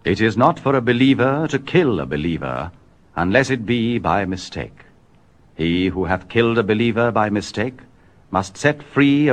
It is not for a believer to kill a believer, unless it be by mistake. He who hath killed a believer by mistake must set free